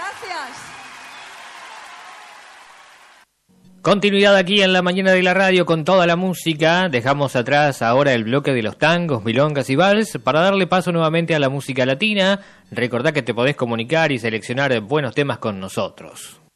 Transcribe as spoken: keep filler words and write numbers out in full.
Gracias. Continuidad aquí en la mañana de la radio con toda la música. Dejamos atrás ahora el bloque de los tangos, milongas y vals para darle paso nuevamente a la música latina. Recordá que te podés comunicar y seleccionar buenos temas con nosotros.